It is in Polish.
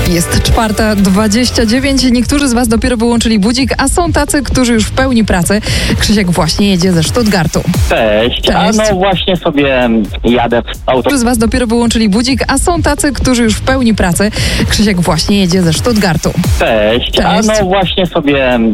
Jest 4:29. Niektórzy z Was dopiero wyłączyli budzik, a są tacy, którzy już w pełni pracy. Krzysiek właśnie jedzie ze Stuttgartu. Cześć. A no właśnie sobie jadę w auto. Niektórzy z Was dopiero wyłączyli budzik, a są tacy, którzy już w pełni pracy. Krzysiek właśnie jedzie ze Stuttgartu. Cześć. A no właśnie sobie